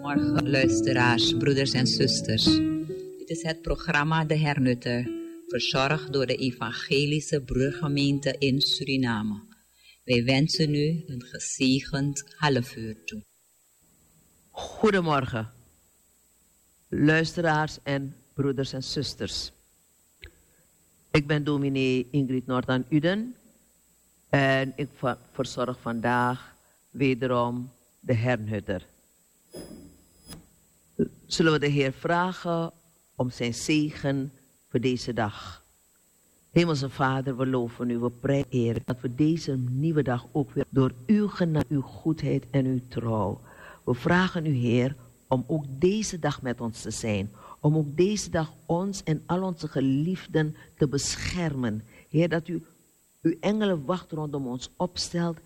Goedemorgen, luisteraars, broeders en zusters. Dit is het programma De Hernutter, verzorgd door de Evangelische Broedergemeente in Suriname. Wij wensen u een gezegend halfuur toe. Goedemorgen, luisteraars en broeders en zusters. Ik ben dominee Ingrid Noordan-Uden en ik verzorg vandaag wederom de Hernutter. Zullen we de Heer vragen om zijn zegen voor deze dag. Hemelse Vader, we loven u, we prijzen dat we deze nieuwe dag ook weer door uw genade, uw goedheid en uw trouw. We vragen u, Heer, om ook deze dag met ons te zijn. Om ook deze dag ons en al onze geliefden te beschermen. Heer, dat u uw engelen wacht rondom ons opstelt